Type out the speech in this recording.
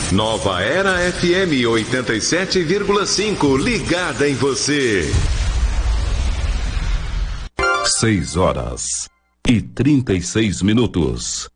Nova Era FM 87,5, ligada em você. 6 horas e 36 minutos.